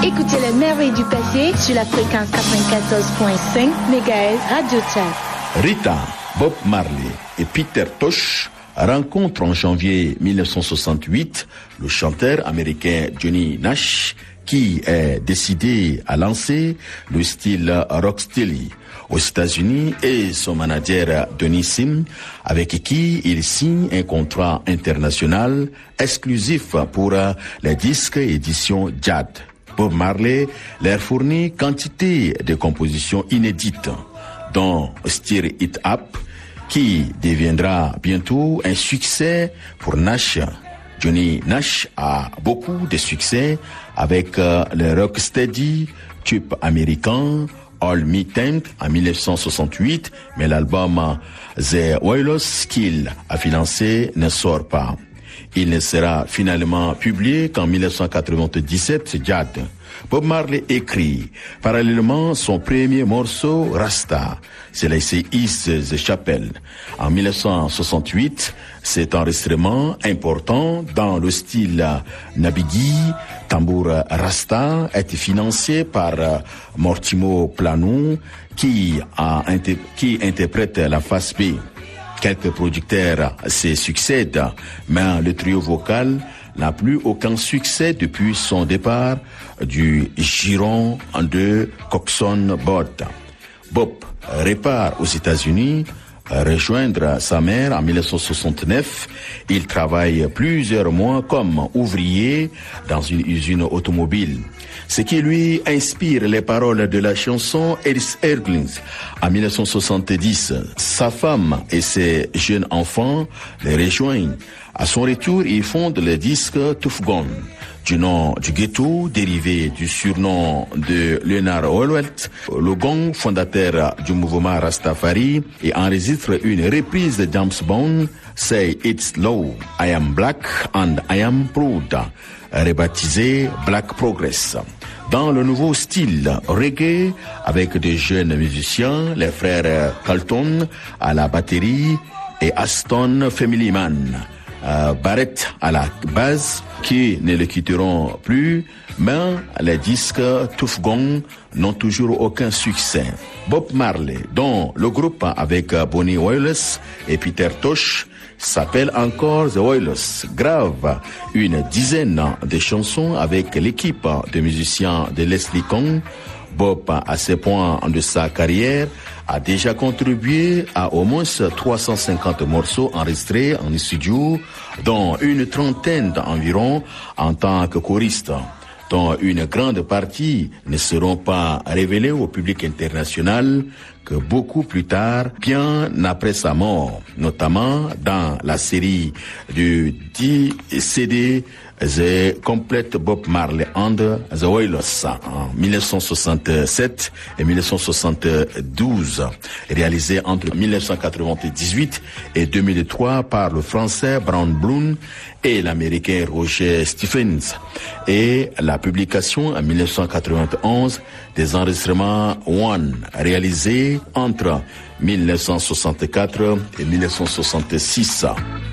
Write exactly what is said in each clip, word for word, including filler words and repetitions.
Écoutez les merveilles du passé sur la fréquence quatre-vingt-quatorze virgule cinq mégahertz Radio Tchad. Rita, Bob Marley et Peter Tosh rencontrent en janvier mille neuf cent soixante-huit le chanteur américain Johnny Nash qui est décidé à lancer le style rocksteady aux États-Unis et son manager Donny Sim avec qui il signe un contrat international exclusif pour les disques édition Jad. Bob Marley leur fournit quantité de compositions inédites dont Stir It Up qui deviendra bientôt un succès pour Nash. Johnny Nash a beaucoup de succès avec euh, le rocksteady tube américain All Me Tempt en mille neuf cent soixante-huit, mais l'album The Wailers qu'il a financé ne sort pas. Il ne sera finalement publié qu'en mille neuf cent quatre-vingt-dix-sept, Jad. Bob Marley écrit parallèlement son premier morceau Rasta, c'est laissé East the Chapel. En mille neuf cent soixante-huit, cet enregistrement important dans le style Nabigi, tambour Rasta, a été financé par Mortimo Plano qui, a, qui interprète la face B. Quelques producteurs se succèdent, mais le trio vocal n'a plus aucun succès depuis son départ du giron de Coxon Bott. Bob repart aux États-Unis rejoindre sa mère en mille neuf cent soixante-neuf. Il travaille plusieurs mois comme ouvrier dans une usine automobile. Ce qui lui inspire les paroles de la chanson Elis Erglings en mille neuf cent soixante-dix. Sa femme et ses jeunes enfants les rejoignent. À son retour, il fonde le disque Tuff Gong, du nom du ghetto, dérivé du surnom de Leonard Howlett, le gong fondateur du mouvement Rastafari, et enregistre une reprise de James Bond, Say It's Low, I Am Black and I Am Proud, rebaptisé Black Progress. Dans le nouveau style reggae, avec des jeunes musiciens, les frères Carlton à la batterie et Aston Family Man. Euh, Barrett à la base, qui ne le quitteront plus, mais les disques Tuff Gong n'ont toujours aucun succès. Bob Marley, dont le groupe avec Bonnie Wailers et Peter Tosh s'appelle encore The Wailers, grave une dizaine de chansons avec l'équipe de musiciens de Leslie Kong. Bob, à ce point de sa carrière, a déjà contribué à au moins trois cent cinquante morceaux enregistrés en studio, dont une trentaine environ en tant que choriste, dont une grande partie ne seront pas révélées au public international que beaucoup plus tard, bien après sa mort, notamment dans la série du dix C D The Complete Bob Marley and the Wailers en mille neuf cent soixante-sept et mille neuf cent soixante-douze, réalisé entre mille neuf cent quatre-vingt-dix-huit et deux mille trois par le français Brown Bloom et l'américain Roger Stephens, et la publication en mille neuf cent quatre-vingt-onze des enregistrements One réalisés entre mille neuf cent soixante-quatre et mille neuf cent soixante-six.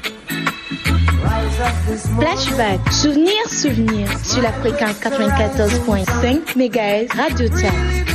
Flashback, souvenirs, souvenirs sur la fréquence quatre-vingt-quatorze virgule cinq mégahertz Radio Tchad.